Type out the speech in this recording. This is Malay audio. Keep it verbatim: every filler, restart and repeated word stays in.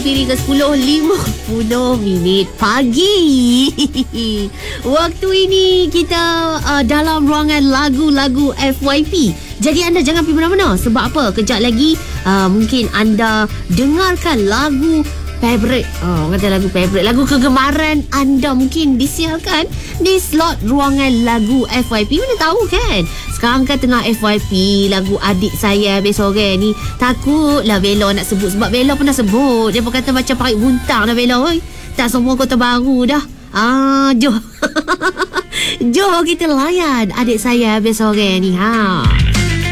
kiri ke sepuluh lima puluh minit pagi. Waktu ini kita uh, dalam ruangan lagu-lagu F Y P. Jadi anda jangan pergi mana-mana. Sebab apa? Kejap lagi uh, mungkin anda dengarkan lagu favorite. Oh, kata lagu favorite, lagu kegemaran anda mungkin disiarkan di slot ruangan lagu F Y P. Mana tahu kan? Sekarang kan tengah F Y P lagu adik saya besok sore ni. Takutlah Bella nak sebut sebab Bella pernah sebut. Dia pun kata macam parit buntang dah Bella. Oi, tak semua kota baru dah. Ah, jom. Jom kita layan adik saya besok sore ni. Ha.